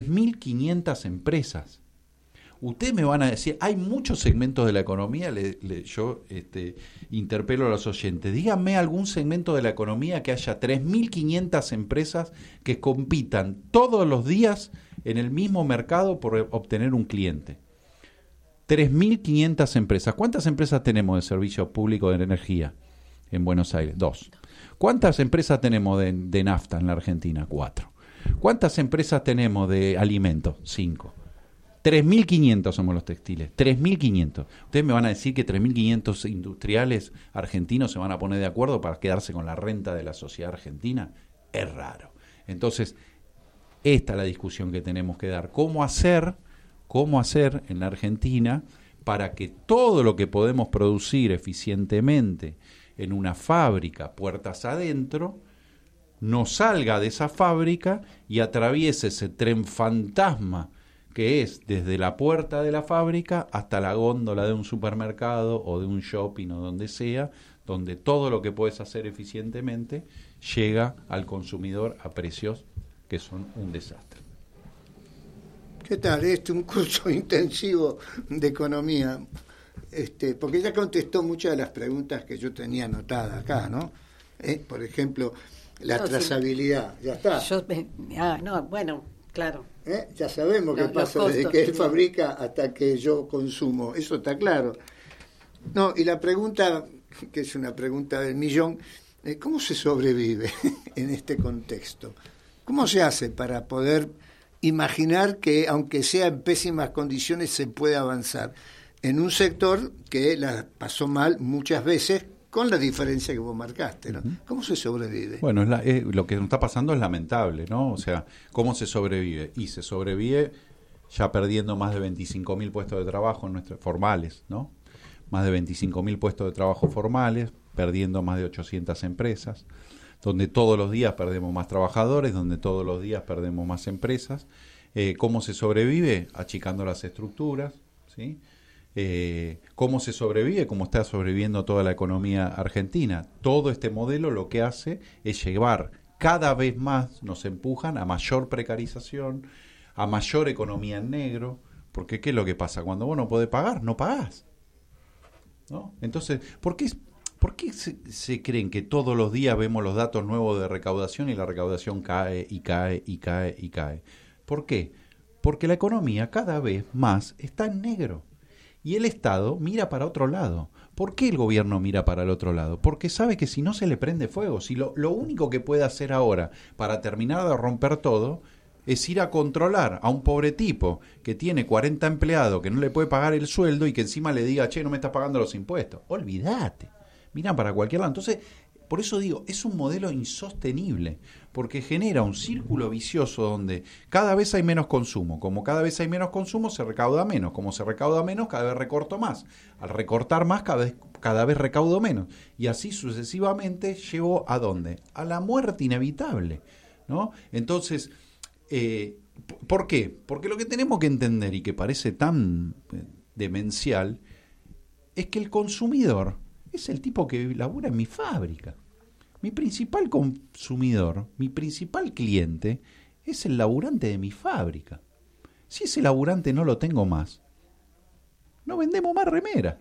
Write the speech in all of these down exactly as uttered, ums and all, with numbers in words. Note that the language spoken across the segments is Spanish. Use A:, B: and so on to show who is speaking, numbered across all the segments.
A: mil quinientas empresas. Ustedes me van a decir, hay muchos segmentos de la economía, le, le, yo este, interpelo a los oyentes, díganme algún segmento de la economía que haya tres mil quinientas empresas que compitan todos los días en el mismo mercado por obtener un cliente. tres mil quinientas empresas. ¿Cuántas empresas tenemos de servicio público de energía en Buenos Aires? Dos. ¿Cuántas empresas tenemos de, de nafta en la Argentina? Cuatro. ¿Cuántas empresas tenemos de alimentos? Cinco. tres mil quinientos somos los textiles, tres mil quinientos. Ustedes me van a decir que tres mil quinientos industriales argentinos se van a poner de acuerdo para quedarse con la renta de la sociedad argentina. Es raro. Entonces, esta es la discusión que tenemos que dar. ¿Cómo hacer, cómo hacer en la Argentina para que todo lo que podemos producir eficientemente en una fábrica, puertas adentro, no salga de esa fábrica y atraviese ese tren fantasma que es desde la puerta de la fábrica hasta la góndola de un supermercado o de un shopping o donde sea, donde todo lo que puedes hacer eficientemente llega al consumidor a precios que son un desastre.
B: ¿Qué tal? Este es un curso intensivo de economía, este, porque ya contestó muchas de las preguntas que yo tenía anotadas acá, ¿no? Eh, por ejemplo, la no, trazabilidad, sí. Ya está.
C: Yo, ah, no, bueno, claro.
B: ¿Eh? Ya sabemos qué pasa costos, desde que él sí. fabrica hasta que yo consumo, eso está claro. No, y la pregunta, que es una pregunta del millón, eh, ¿cómo se sobrevive en este contexto? ¿Cómo se hace para poder imaginar que, aunque sea en pésimas condiciones, se puede avanzar en un sector que la pasó mal muchas veces, con la diferencia que vos marcaste, ¿no? ¿Cómo se sobrevive?
A: Bueno, es la, es, lo que nos está pasando es lamentable, ¿no? O sea, ¿cómo se sobrevive? Y se sobrevive ya perdiendo más de veinticinco mil puestos de trabajo en nuestros formales, ¿no? Más de veinticinco mil puestos de trabajo formales, perdiendo más de ochocientas empresas, donde todos los días perdemos más trabajadores, donde todos los días perdemos más empresas. Eh, ¿Cómo se sobrevive? Achicando las estructuras, ¿sí? Eh, ¿Cómo se sobrevive? Como está sobreviviendo toda la economía argentina. Todo este modelo lo que hace es llevar cada vez más, nos empujan a mayor precarización, a mayor economía en negro, porque ¿qué es lo que pasa? Cuando vos no podés pagar, no pagás, ¿no? Entonces, ¿por qué, por qué se, se creen que todos los días vemos los datos nuevos de recaudación y la recaudación cae y cae y cae y cae? ¿Por qué? Porque la economía cada vez más está en negro. Y el Estado mira para otro lado. ¿Por qué el gobierno mira para el otro lado? Porque sabe que si no se le prende fuego, si lo, lo único que puede hacer ahora para terminar de romper todo es ir a controlar a un pobre tipo que tiene cuarenta empleados, que no le puede pagar el sueldo y que encima le diga, che, no me estás pagando los impuestos. Olvídate. Miran para cualquier lado. Entonces, por eso digo, es un modelo insostenible, porque genera un círculo vicioso donde cada vez hay menos consumo. Como cada vez hay menos consumo, se recauda menos. Como se recauda menos, cada vez recorto más. Al recortar más, cada vez, cada vez recaudo menos. Y así sucesivamente llevó ¿a dónde? A la muerte inevitable, ¿no? Entonces, eh, ¿por qué? Porque lo que tenemos que entender, y que parece tan demencial, es que el consumidor es el tipo que labura en mi fábrica. Mi principal consumidor, mi principal cliente, es el laburante de mi fábrica. Si ese laburante no lo tengo más, no vendemos más remera.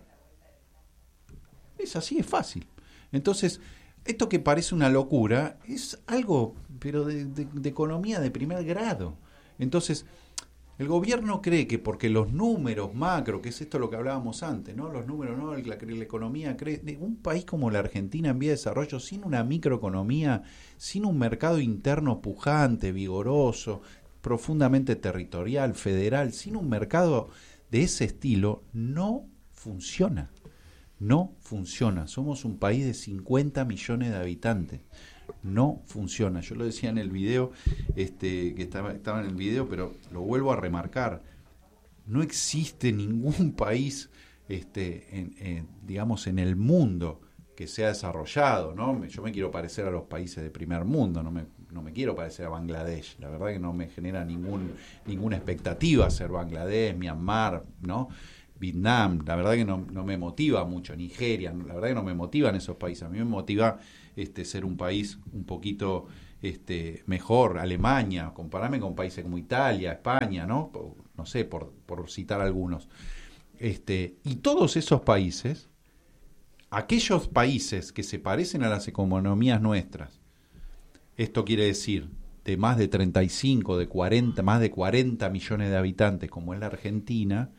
A: Es así, es fácil. Entonces, esto que parece una locura es algo, pero de, de, de economía de primer grado. Entonces, el gobierno cree que porque los números macro, que es esto lo que hablábamos antes, ¿no? Los números, ¿no? La, la economía cree. Un país como la Argentina en vía de desarrollo, sin una microeconomía, sin un mercado interno pujante, vigoroso, profundamente territorial, federal, sin un mercado de ese estilo, no funciona. No funciona. Somos un país de cincuenta millones de habitantes. No funciona. Yo lo decía en el video, este, que estaba, estaba en el video, pero lo vuelvo a remarcar. No existe ningún país, este, en, en, digamos, en el mundo que sea desarrollado, ¿no? Yo me quiero parecer a los países de primer mundo, no me, no me quiero parecer a Bangladesh. La verdad que no me genera ningún, ninguna expectativa ser Bangladesh, Myanmar, ¿no? Vietnam, la verdad que no, no me motiva mucho, Nigeria, la verdad que no me motivan esos países. A mí me motiva este, ser un país un poquito este, mejor, Alemania, comparame con países como Italia, España, ¿no? No sé, por, por citar algunos. Este, y todos esos países, aquellos países que se parecen a las economías nuestras, esto quiere decir de más de treinta y cinco, de cuarenta, más de cuarenta millones de habitantes como es la Argentina,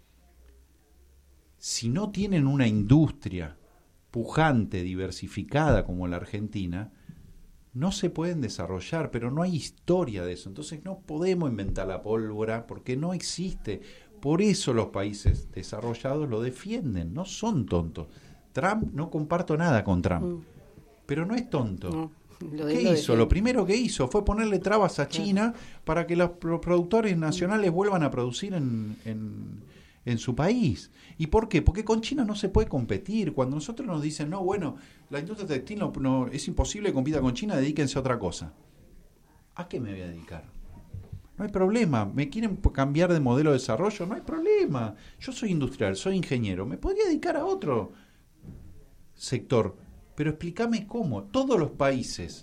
A: si no tienen una industria pujante, diversificada como la Argentina, no se pueden desarrollar, pero no hay historia de eso. Entonces no podemos inventar la pólvora porque no existe. Por eso los países desarrollados lo defienden, no son tontos. Trump, no comparto nada con Trump, mm. pero no es tonto. No, lo ¿Qué lo hizo? De... Lo primero que hizo fue ponerle trabas a China claro. para que los productores nacionales vuelvan a producir en, en, en su país. ¿Y por qué? Porque con China no se puede competir. Cuando nosotros nos dicen, no, bueno, la industria textil no, no, es imposible que compita con China, dedíquense a otra cosa. ¿A qué me voy a dedicar? No hay problema. ¿Me quieren cambiar de modelo de desarrollo? No hay problema. Yo soy industrial, soy ingeniero. Me podría dedicar a otro sector. Pero explícame cómo. Todos los países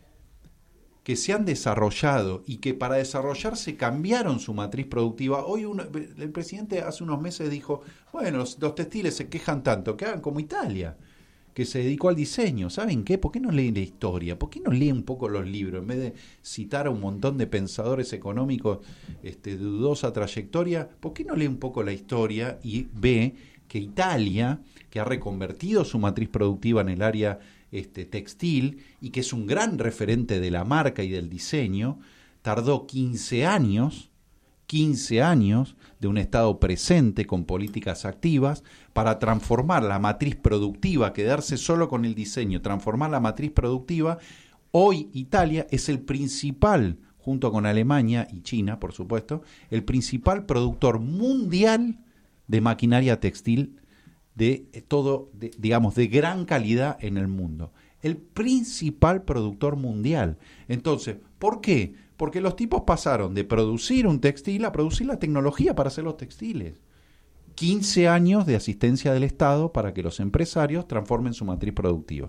A: que se han desarrollado y que para desarrollarse cambiaron su matriz productiva. Hoy uno, el presidente hace unos meses dijo, bueno, los, los textiles se quejan tanto, que hagan como Italia, que se dedicó al diseño. ¿Saben qué? ¿Por qué no leen la historia? ¿Por qué no leen un poco los libros? En vez de citar a un montón de pensadores económicos este, de dudosa trayectoria, ¿por qué no leen un poco la historia y ve que Italia, que ha reconvertido su matriz productiva en el área este, textil y que es un gran referente de la marca y del diseño, tardó quince años, quince años de un Estado presente con políticas activas para transformar la matriz productiva, quedarse solo con el diseño, transformar la matriz productiva. Hoy Italia es el principal, junto con Alemania y China, por supuesto, el principal productor mundial de maquinaria textil de todo, de, digamos, de gran calidad en el mundo. El principal productor mundial. Entonces, ¿por qué? Porque los tipos pasaron de producir un textil a producir la tecnología para hacer los textiles. quince años de asistencia del Estado para que los empresarios transformen su matriz productiva.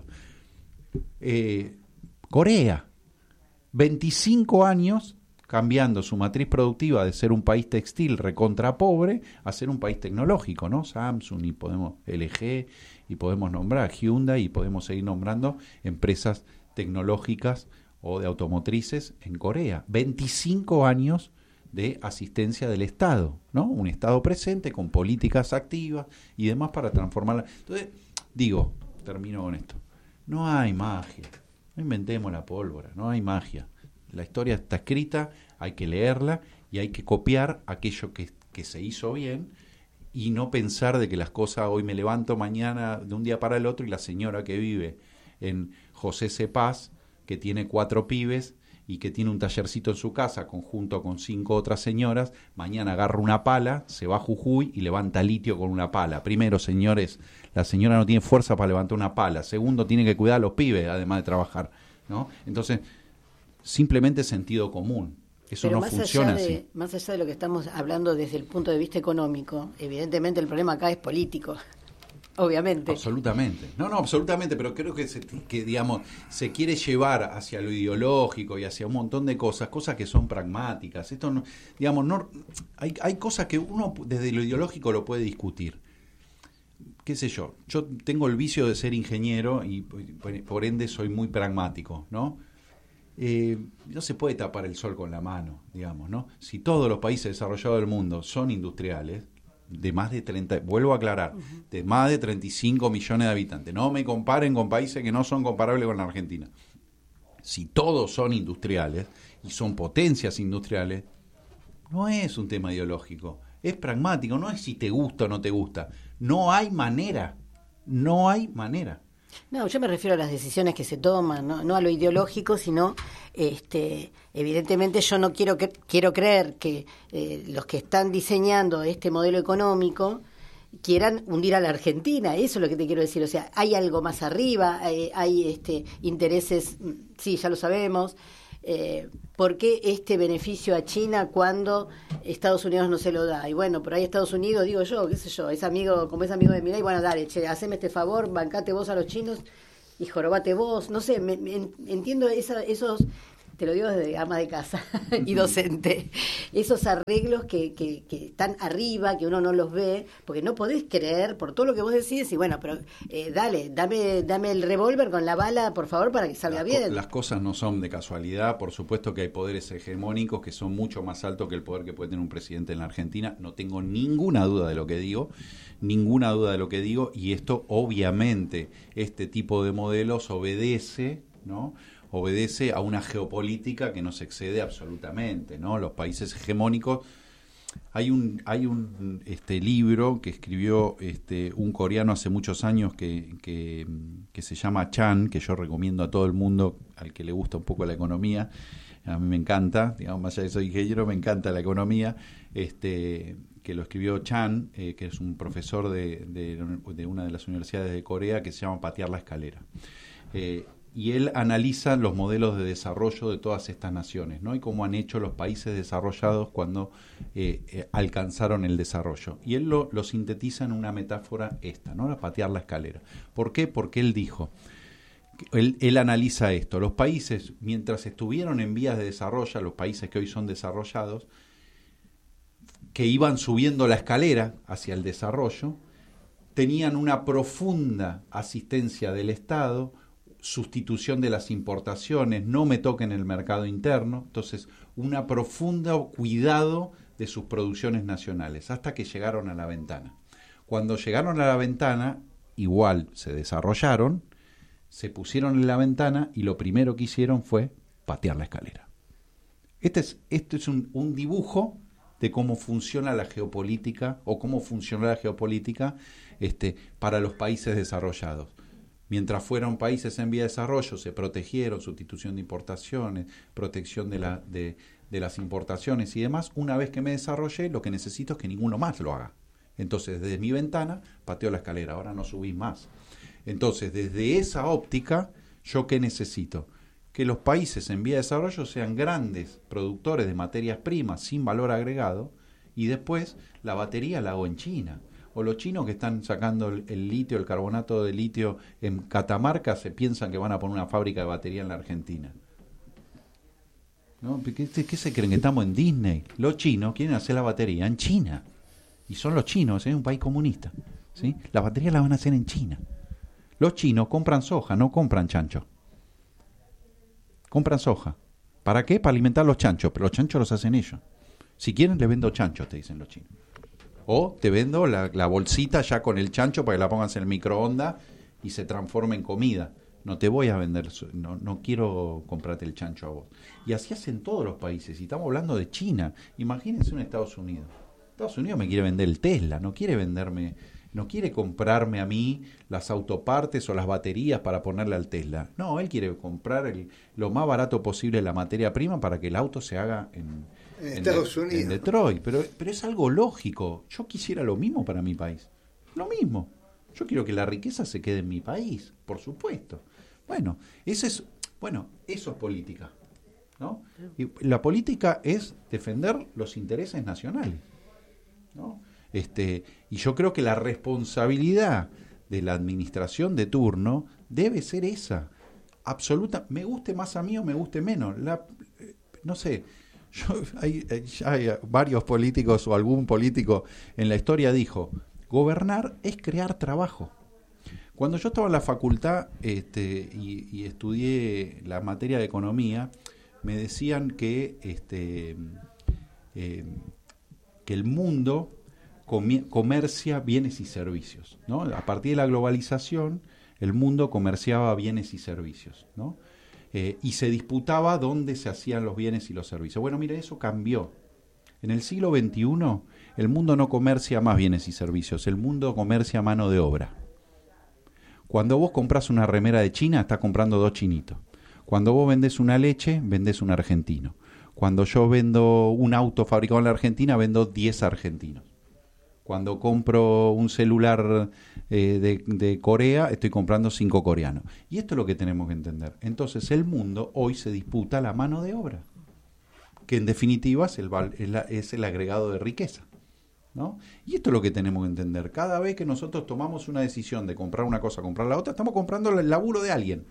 A: Eh, Corea, veinticinco años cambiando su matriz productiva de ser un país textil recontra pobre a ser un país tecnológico, ¿no? Samsung y podemos, L G, y podemos nombrar Hyundai y podemos seguir nombrando empresas tecnológicas o de automotrices en Corea. veinticinco años de asistencia del Estado, ¿no? Un Estado presente con políticas activas y demás para transformarla. Entonces, digo, termino con esto. No hay magia. No inventemos la pólvora, no hay magia. La historia está escrita, hay que leerla y hay que copiar aquello que, que se hizo bien y no pensar de que las cosas, hoy me levanto mañana de un día para el otro y la señora que vive en José C. Paz, que tiene cuatro pibes y que tiene un tallercito en su casa conjunto con cinco otras señoras, mañana agarra una pala, se va a Jujuy y levanta litio con una pala. Primero, señores, la señora no tiene fuerza para levantar una pala. Segundo, tiene que cuidar a los pibes, además de trabajar, ¿no? Entonces, simplemente sentido común. Eso
C: Pero
A: no
C: más
A: funciona
C: allá de,
A: así.
C: Más allá de lo que estamos hablando desde el punto de vista económico, evidentemente el problema acá es político. Obviamente.
A: Absolutamente. No, no, absolutamente, pero creo que, se, que digamos, se quiere llevar hacia lo ideológico y hacia un montón de cosas, cosas que son pragmáticas. Esto no, digamos, no hay, hay cosas que uno desde lo ideológico lo puede discutir. Qué sé yo, yo tengo el vicio de ser ingeniero y por ende soy muy pragmático, ¿no? Eh, no se puede tapar el sol con la mano, digamos, ¿no? Si todos los países desarrollados del mundo son industriales, de más de treinta, vuelvo a aclarar, uh-huh. de más de treinta y cinco millones de habitantes. No me comparen con países que no son comparables con la Argentina. Si todos son industriales y son potencias industriales, no es un tema ideológico, es pragmático, no es si te gusta o no te gusta. No hay manera, no hay manera.
C: No, yo me refiero a las decisiones que se toman, no, no a lo ideológico, sino, este, evidentemente yo no quiero que, quiero creer que eh, los que están diseñando este modelo económico quieran hundir a la Argentina. Eso es lo que te quiero decir. O sea, hay algo más arriba, hay, hay este, intereses, sí, ya lo sabemos. Eh, ¿Por qué este beneficio a China cuando Estados Unidos no se lo da? Y bueno, por ahí Estados Unidos, digo yo, qué sé yo, es amigo, como es amigo de Milei, bueno, dale, che, haceme este favor, bancate vos a los chinos, y jorobate vos, no sé, me, me, entiendo esa, esos, te lo digo desde ama de casa y docente, esos arreglos que, que, que están arriba, que uno no los ve, porque no podés creer por todo lo que vos decís, y bueno, pero eh, dale, dame dame el revólver con la bala, por favor, para que salga
A: las
C: bien.
A: Co- las cosas no son de casualidad, por supuesto que hay poderes hegemónicos que son mucho más altos que el poder que puede tener un presidente en la Argentina, no tengo ninguna duda de lo que digo, ninguna duda de lo que digo, y esto obviamente, este tipo de modelos obedece, ¿no?, obedece a una geopolítica que nos excede absolutamente, ¿no? Los países hegemónicos. Hay un hay un este libro que escribió este un coreano hace muchos años que, que, que se llama Chan, que yo recomiendo a todo el mundo, al que le gusta un poco la economía. A mí me encanta, digamos, más allá de que soy ingeniero, me encanta la economía. Este que lo escribió Chan, eh, que es un profesor de, de, de una de las universidades de Corea, que se llama Patear la escalera. Eh, y él analiza los modelos de desarrollo de todas estas naciones, ¿no? Y cómo han hecho los países desarrollados cuando eh, eh, alcanzaron el desarrollo. Y él lo, lo sintetiza en una metáfora esta, ¿no? La patear la escalera. ¿Por qué? Porque él dijo, él, él analiza esto, los países, mientras estuvieron en vías de desarrollo, los países que hoy son desarrollados, que iban subiendo la escalera hacia el desarrollo, tenían una profunda asistencia del Estado, sustitución de las importaciones, no me toquen el mercado interno, entonces una profunda cuidado de sus producciones nacionales, hasta que llegaron a la ventana. Cuando llegaron a la ventana, igual se desarrollaron, se pusieron en la ventana y lo primero que hicieron fue patear la escalera. Este es, este es un, un dibujo de cómo funciona la geopolítica o cómo funciona la geopolítica este, para los países desarrollados. Mientras fueron países en vía de desarrollo, se protegieron, sustitución de importaciones, protección de, la, de, de las importaciones y demás. Una vez que me desarrollé, lo que necesito es que ninguno más lo haga. Entonces, desde mi ventana, pateo la escalera, ahora no subís más. Entonces, desde esa óptica, ¿yo qué necesito? Que los países en vía de desarrollo sean grandes productores de materias primas sin valor agregado, y después la batería la hago en China. O los chinos que están sacando el, el litio, el carbonato de litio en Catamarca, se piensan que van a poner una fábrica de batería en la Argentina. ¿No? ¿Qué, qué se creen? ¿Que estamos en Disney? Los chinos quieren hacer la batería en China. Y son los chinos, es ¿eh? un país comunista. ¿Sí? Las baterías las van a hacer en China. Los chinos compran soja, no compran chancho. Compran soja. ¿Para qué? Para alimentar los chanchos. Pero los chanchos los hacen ellos. Si quieren, les vendo chanchos, te dicen los chinos. O te vendo la, la bolsita ya con el chancho para que la pongas en el microondas y se transforme en comida. No te voy a vender, no, no quiero comprarte el chancho a vos. Y así hacen todos los países. Y estamos hablando de China. Imagínense un Estados Unidos. Estados Unidos me quiere vender el Tesla, no quiere venderme, no quiere comprarme a mí las autopartes o las baterías para ponerle al Tesla. No, él quiere comprar el, lo más barato posible la materia prima para que el auto se haga en,
B: en Estados
A: de,
B: Unidos.
A: En Detroit. Pero, pero es algo lógico. Yo quisiera lo mismo para mi país. Lo mismo. Yo quiero que la riqueza se quede en mi país, por supuesto. Bueno, eso es, bueno, eso es política, ¿no? Y la política es defender los intereses nacionales, ¿no? Este, y yo creo que la responsabilidad de la administración de turno debe ser esa, absoluta, me guste más a mí o me guste menos, la, no sé, yo, hay, hay varios políticos o algún político en la historia dijo, gobernar es crear trabajo. Cuando yo estaba en la facultad este, y, y estudié la materia de economía, me decían que, este, eh, que el mundo comercia bienes y servicios, ¿no? A partir de la globalización, el mundo comerciaba bienes y servicios, ¿no? Eh, y se disputaba dónde se hacían los bienes y los servicios. Bueno, mire, eso cambió. En el siglo veintiuno, el mundo no comercia más bienes y servicios, el mundo comercia mano de obra. Cuando vos compras una remera de China, estás comprando dos chinitos. Cuando vos vendés una leche, vendés un argentino. Cuando yo vendo un auto fabricado en la Argentina, vendo diez argentinos. Cuando compro un celular eh, de, de Corea, estoy comprando cinco coreanos. Y esto es lo que tenemos que entender. Entonces, el mundo hoy se disputa la mano de obra, que en definitiva es el, es la, es el agregado de riqueza, ¿no? Y esto es lo que tenemos que entender. Cada vez que nosotros tomamos una decisión de comprar una cosa, comprar la otra, estamos comprando el laburo de alguien,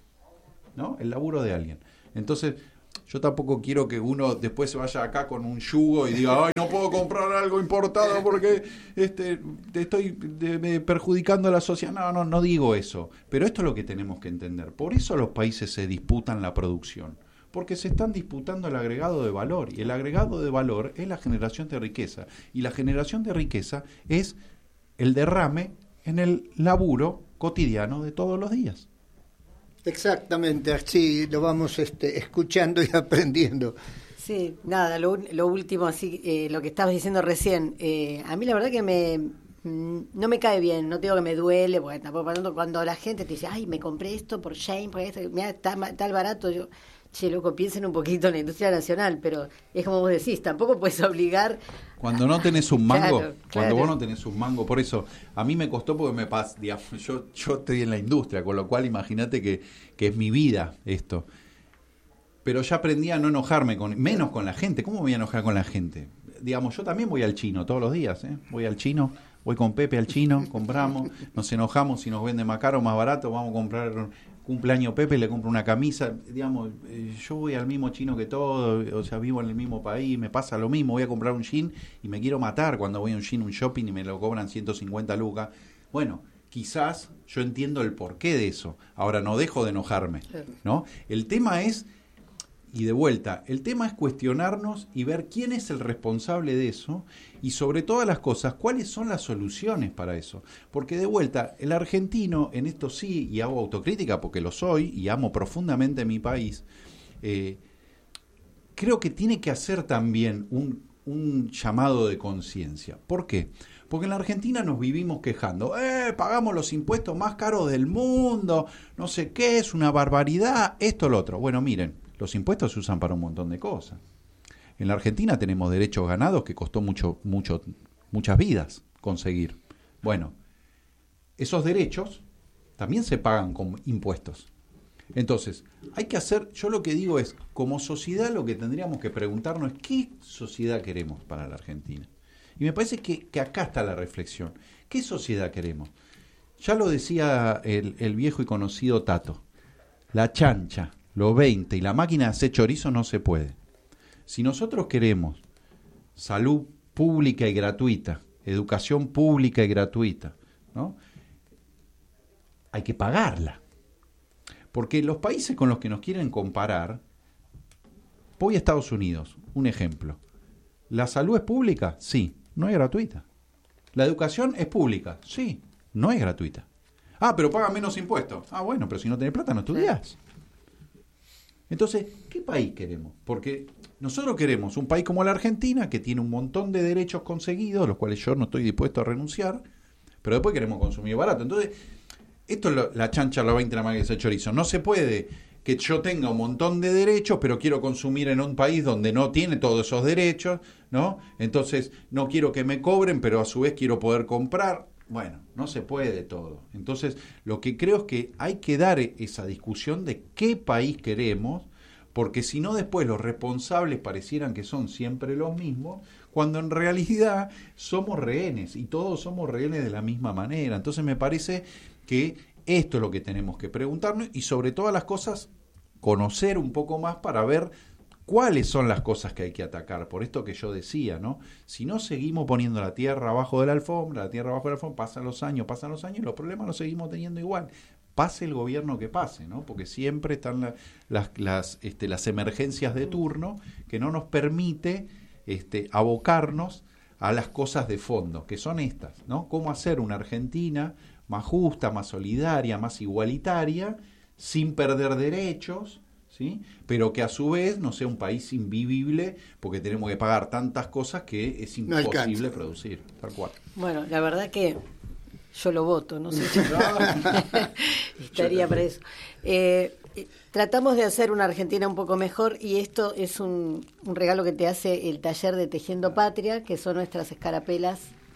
A: ¿no? El laburo de alguien. Entonces, yo tampoco quiero que uno después se vaya acá con un yugo y diga, ay, no puedo comprar algo importado porque este, te estoy de, de, perjudicando a la sociedad. No, no, no digo eso. Pero esto es lo que tenemos que entender. Por eso los países se disputan la producción. Porque se están disputando el agregado de valor. Y el agregado de valor es la generación de riqueza. Y la generación de riqueza es el derrame en el laburo cotidiano de todos los días.
B: Exactamente, así lo vamos este, escuchando y aprendiendo.
C: Sí, nada, lo, lo último, así eh, lo que estabas diciendo recién, eh, a mí la verdad que me no me cae bien, no digo que me duele, porque tampoco cuando la gente te dice, ay, me compré esto por Shane, porque esto, mira, está tal barato, yo, che, loco, piensen un poquito en la industria nacional, pero es como vos decís, tampoco puedes obligar.
A: Cuando no tenés un mango,
C: claro,
A: cuando
C: claro.
A: vos no tenés un mango, por eso, a mí me costó porque me pasa, digamos, yo, yo estoy en la industria, con lo cual imagínate que, que es mi vida esto. Pero ya aprendí a no enojarme, con menos con la gente. ¿Cómo me voy a enojar con la gente? Digamos, yo también voy al chino todos los días, ¿eh? Voy al chino, voy con Pepe al chino, compramos, nos enojamos si nos vende más caro o más barato, vamos a comprar cumpleaños Pepe, le compro una camisa, digamos, eh, yo voy al mismo chino que todo, o sea, vivo en el mismo país, me pasa lo mismo, voy a comprar un jean y me quiero matar cuando voy a un jean, un shopping y me lo cobran ciento cincuenta lucas. Bueno, quizás yo entiendo el porqué de eso, ahora no dejo de enojarme, ¿no? El tema es, y de vuelta, el tema es cuestionarnos y ver quién es el responsable de eso y sobre todas las cosas, cuáles son las soluciones para eso. Porque de vuelta, el argentino, en esto sí, y hago autocrítica porque lo soy y amo profundamente mi país, eh, creo que tiene que hacer también un, un llamado de conciencia. ¿Por qué? Porque en la Argentina nos vivimos quejando, eh, pagamos los impuestos más caros del mundo, no sé qué, es una barbaridad, esto, lo otro. Bueno, miren, los impuestos se usan para un montón de cosas. En la Argentina tenemos derechos ganados que costó mucho, mucho, muchas vidas conseguir. Bueno, esos derechos también se pagan con impuestos. Entonces, hay que hacer, yo lo que digo es, como sociedad lo que tendríamos que preguntarnos es qué sociedad queremos para la Argentina. Y me parece que, que acá está la reflexión. ¿Qué sociedad queremos? Ya lo decía el, el viejo y conocido Tato, la chancha, lo veinte y la máquina de hacer chorizo no se puede. Si nosotros queremos salud pública y gratuita, educación pública y gratuita, ¿no? Hay que pagarla. Porque los países con los que nos quieren comparar, voy a Estados Unidos, un ejemplo. ¿La salud es pública? Sí, no es gratuita. ¿La educación es pública? Sí, no es gratuita. Ah, pero pagan menos impuestos. Ah, bueno, pero si no tenés plata no estudiás. Entonces, ¿qué país queremos? Porque nosotros queremos un país como la Argentina, que tiene un montón de derechos conseguidos, los cuales yo no estoy dispuesto a renunciar, pero después queremos consumir barato. Entonces, esto es lo, la chancha, la veinte, la máquina de chorizo. No se puede que yo tenga un montón de derechos, pero quiero consumir en un país donde no tiene todos esos derechos, ¿no? Entonces, no quiero que me cobren, pero a su vez quiero poder comprar. Bueno, no se puede todo. Entonces, lo que creo es que hay que dar esa discusión de qué país queremos, porque si no después los responsables parecieran que son siempre los mismos, cuando en realidad somos rehenes y todos somos rehenes de la misma manera. Entonces me parece que esto es lo que tenemos que preguntarnos y sobre todas las cosas conocer un poco más para ver cuáles son las cosas que hay que atacar. Por esto que yo decía, ¿no? Si no seguimos poniendo la tierra abajo de la alfombra, la tierra abajo de la alfombra, pasan los años, pasan los años, los problemas los seguimos teniendo igual. Pase el gobierno que pase, ¿no? Porque siempre están la, las, las, este, las emergencias de turno que no nos permite este, abocarnos a las cosas de fondo, que son estas, ¿no? Cómo hacer una Argentina más justa, más solidaria, más igualitaria, sin perder derechos, ¿sí? Pero que a su vez no sea un país invivible porque tenemos que pagar tantas cosas que es imposible no producir, tal cual.
C: Bueno, la verdad que yo lo voto, no sé si estaría para eso. Eh, tratamos de hacer una Argentina un poco mejor y esto es un, un regalo que te hace el taller de Tejiendo Patria, que son nuestras escarapelas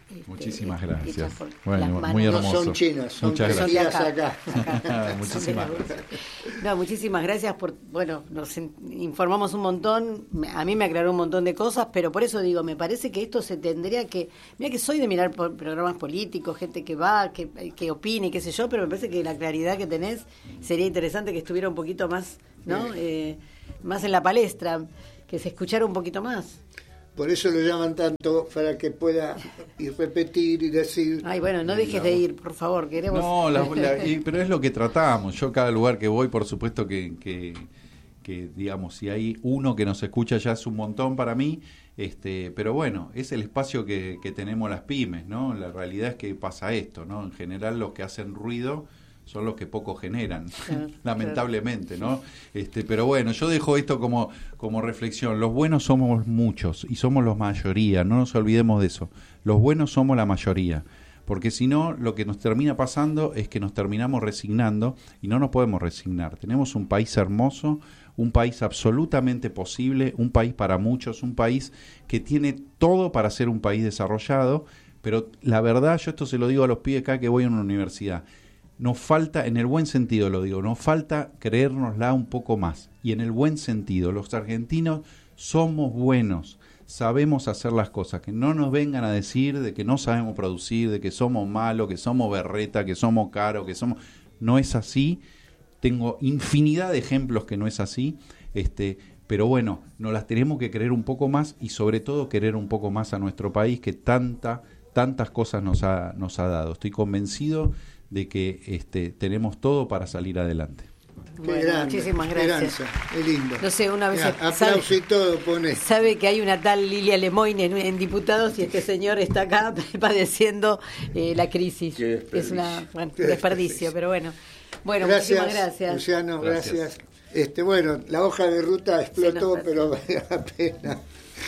C: Este,
A: Muchísimas gracias.
B: Bueno, muy hermoso. No son chinas, son
A: Muchas
B: gracias.
C: Acá,
A: acá. Muchísimas gracias.
C: No, muchísimas gracias por, bueno, nos informamos un montón, a mí me aclaró un montón de cosas, pero por eso digo, me parece que esto se tendría que, mira que soy de mirar por programas políticos, gente que va, que, que opine, qué sé yo, pero me parece que la claridad que tenés sería interesante que estuviera un poquito más, ¿no? Eh, más en la palestra, que se escuchara un poquito más.
B: Por eso lo llaman tanto, para que pueda ir repetir y decir...
C: Ay, bueno, no dejes de ir, por favor, queremos...
A: No, la, la, y, pero es lo que tratamos. Yo cada lugar que voy, por supuesto que, que, que, digamos, si hay uno que nos escucha ya es un montón para mí, este, pero bueno, es el espacio que, que tenemos las pymes, ¿no? La realidad es que pasa esto, ¿no? En general los que hacen ruido son los que poco generan, claro, lamentablemente, claro. ¿no? Este, pero bueno, yo dejo esto como, como reflexión. Los buenos somos muchos y somos la mayoría, no nos olvidemos de eso. Los buenos somos la mayoría, porque si no, lo que nos termina pasando es que nos terminamos resignando y no nos podemos resignar. Tenemos un país hermoso, un país absolutamente posible, un país para muchos, un país que tiene todo para ser un país desarrollado, pero la verdad, yo esto se lo digo a los pibes acá que voy a una universidad, nos falta, en el buen sentido lo digo, nos falta creérnosla un poco más. Y en el buen sentido, los argentinos somos buenos, sabemos hacer las cosas, que no nos vengan a decir de que no sabemos producir, de que somos malos, que somos berreta, que somos caros, que somos... No es así, tengo infinidad de ejemplos que no es así, este, pero bueno, nos las tenemos que creer un poco más y sobre todo querer un poco más a nuestro país que tanta, tantas cosas nos ha, nos ha dado. Estoy convencido de que este, tenemos todo para salir adelante.
C: Bueno, grande, muchísimas gracias.
B: Qué lindo.
C: No sé, una vez
B: Mirá, aplauso sabe, y todo pone.
C: Sabe que hay una tal Lilia Lemoyne en, en Diputados y este señor está acá padeciendo eh, la crisis. Es una bueno, un desperdicio, pero bueno. Bueno,
B: gracias,
C: muchísimas gracias.
B: Luciano, gracias. gracias. Este, bueno, la hoja de ruta explotó, pero vale la pena.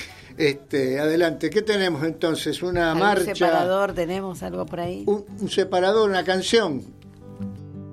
B: Este, adelante, ¿qué tenemos entonces? Una marcha.
C: ¿Un separador tenemos algo por ahí?
B: Un, un separador, una canción.